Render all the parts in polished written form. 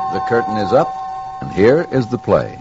The curtain is up, and here is the play.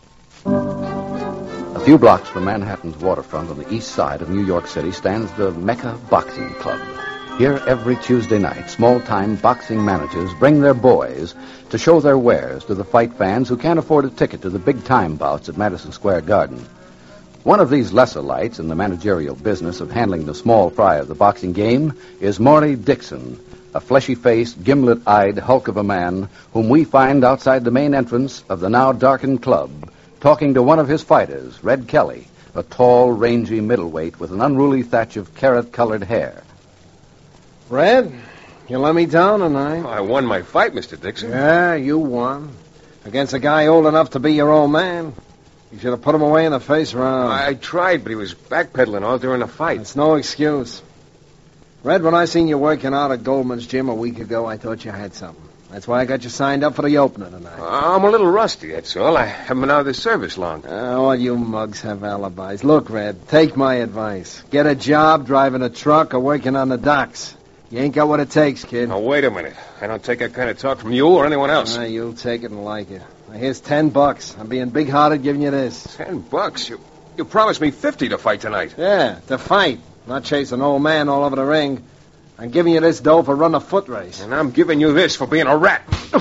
A few blocks from Manhattan's waterfront on the east side of New York City stands the Mecca Boxing Club. Here, every Tuesday night, small-time boxing managers bring their boys to show their wares to the fight fans who can't afford a ticket to the big-time bouts at Madison Square Garden. One of these lesser lights in the managerial business of handling the small fry of the boxing game is Maury Dixon, a fleshy-faced, gimlet-eyed hulk of a man whom we find outside the main entrance of the now darkened club, talking to one of his fighters, Red Kelly, a tall, rangy middleweight with an unruly thatch of carrot-colored hair. Red, you let me down tonight. I won my fight, Mr. Dixon. Yeah, you won. Against a guy old enough to be your old man. You should have put him away in the face round. I tried, but he was backpedaling all during the fight. It's no excuse. Red, when I seen you working out at Goldman's gym a week ago, I thought you had something. That's why I got you signed up for the opener tonight. I'm a little rusty, that's all. I haven't been out of the service long. All you mugs have alibis. Look, Red, take my advice. Get a job driving a truck or working on the docks. You ain't got what it takes, kid. Now, wait a minute. I don't take that kind of talk from you or anyone else. You'll take it and like it. Now, here's $10. I'm being big-hearted giving you this. $10? You promised me 50 to fight tonight. Yeah, to fight. Not chase an old man all over the ring. I'm giving you this dough for running a foot race. And I'm giving you this for being a rat.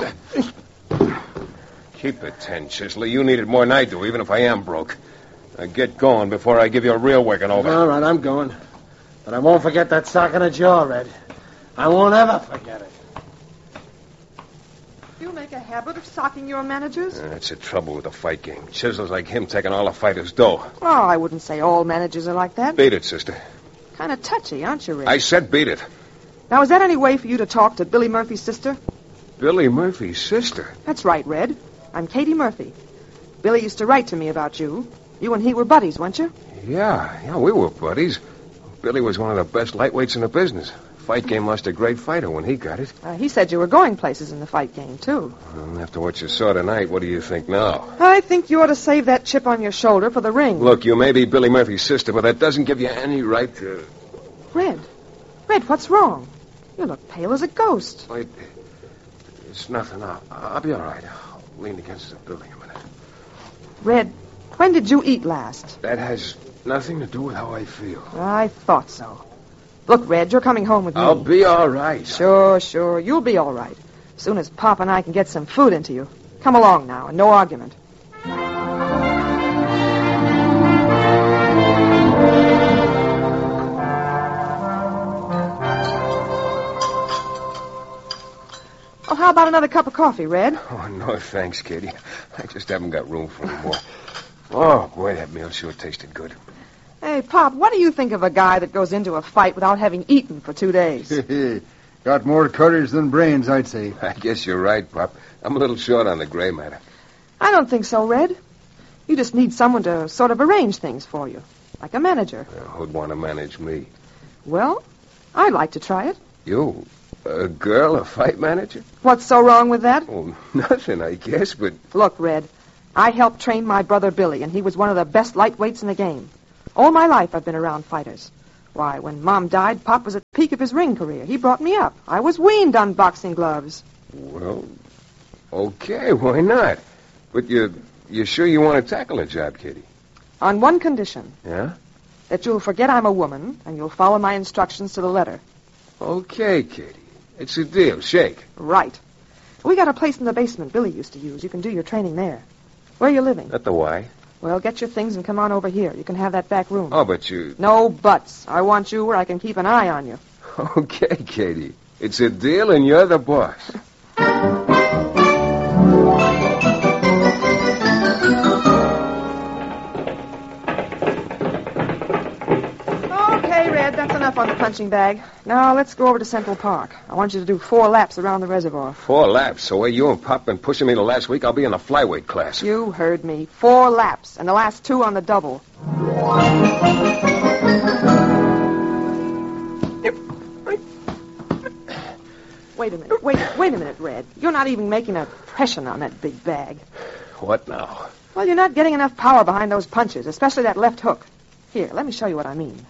Keep it 10, Chisley. You need it more than I do, even if I am broke. Now get going before I give you a real working over. All right, I'm going. But I won't forget that sock in the jaw, Red. I won't ever forget it. You make a habit of socking your managers? That's the trouble with the fight game. Chisel's like him taking all the fighters' dough. Oh, I wouldn't say all managers are like that. Beat it, sister. Kind of touchy, aren't you, Red? I said beat it. Now, is that any way for you to talk to Billy Murphy's sister? Billy Murphy's sister? That's right, Red. I'm Katie Murphy. Billy used to write to me about you. You and he were buddies, weren't you? Yeah, we were buddies. Billy was one of the best lightweights in the business. Fight game lost a great fighter when he got it. He said you were going places in the fight game, too. After what you saw tonight, what do you think now? I think you ought to save that chip on your shoulder for the ring. Look, you may be Billy Murphy's sister, but that doesn't give you any right to... Red, what's wrong? You look pale as a ghost. It's nothing. I'll be all right. I'll lean against the building a minute. Red, when did you eat last? That has nothing to do with how I feel. I thought so. Look, Red, you're coming home with me. I'll be all right. Sure. You'll be all right. As soon as Pop and I can get some food into you. Come along now, and no argument. Oh, how about another cup of coffee, Red? Oh, no, thanks, Katie. I just haven't got room for any more. Oh, boy, that meal sure tasted good. Hey, Pop, what do you think of a guy that goes into a fight without having eaten for 2 days? Got more courage than brains, I'd say. I guess you're right, Pop. I'm a little short on the gray matter. I don't think so, Red. You just need someone to sort of arrange things for you, like a manager. Who'd want to manage me? Well, I'd like to try it. You? A girl, a fight manager? What's so wrong with that? Oh, nothing, I guess, but... Look, Red, I helped train my brother Billy, and he was one of the best lightweights in the game. All my life I've been around fighters. Why, when Mom died, Pop was at the peak of his ring career. He brought me up. I was weaned on boxing gloves. Well, okay, why not? But you sure you want to tackle a job, Kitty? On one condition. Yeah? That you'll forget I'm a woman, and you'll follow my instructions to the letter. Okay, Kitty. It's a deal. Shake. Right. We got a place in the basement Billy used to use. You can do your training there. Where are you living? At the Y. Well, get your things and come on over here. You can have that back room. Oh, but you... No buts. I want you where I can keep an eye on you. Okay, Katie. It's a deal and you're the boss. Okay, Red, that's enough on the punching bag. Now, let's go over to Central Park. I want you to do 4 laps around the reservoir. 4 laps? The way you and Pop been pushing me the last week, I'll be in the flyweight class. You heard me. 4 laps, and the last 2 on the double. Wait a minute. Wait a minute, Red. You're not even making a impression on that big bag. What now? Well, you're not getting enough power behind those punches, especially that left hook. Here, let me show you what I mean.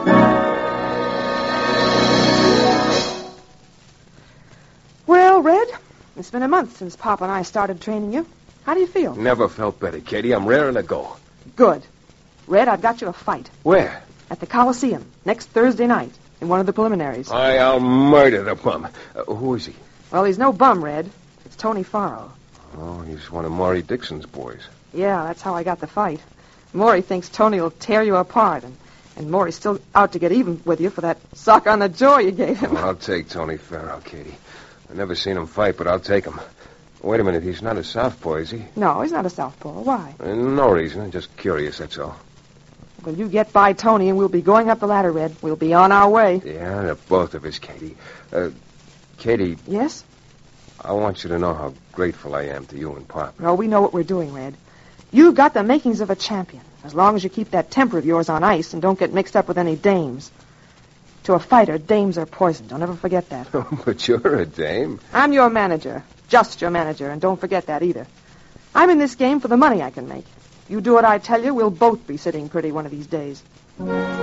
Well, Red, It's been a month since Pop and I started training you. How do you feel? Never felt better, Katie. I'm raring to go. Good. Red, I've got you a fight. Where? At the Coliseum, next Thursday night, in one of the preliminaries. I'll murder the bum. Who is he? Well, he's no bum, Red. It's Tony Farrow. Oh, he's one of Maury Dixon's boys. Yeah, that's how I got the fight. Maury thinks Tony will tear you apart, and Maury's still out to get even with you for that sock on the jaw you gave him. I'll take Tony Farrow, Katie. I've never seen him fight, but I'll take him. Wait a minute, he's not a southpaw, is he? No, he's not a southpaw. Why? No reason. I'm just curious, that's all. Well, you get by Tony, and we'll be going up the ladder, Red. We'll be on our way. Yeah, the both of us, Katie. Katie, Yes? I want you to know how grateful I am to you and Pop. No, we know what we're doing, Red. You've got the makings of a champion, as long as you keep that temper of yours on ice and don't get mixed up with any dames. To a fighter, dames are poison. Don't ever forget that. But you're a dame. I'm your manager. Just your manager, and don't forget that either. I'm in this game for the money I can make. You do what I tell you, we'll both be sitting pretty one of these days.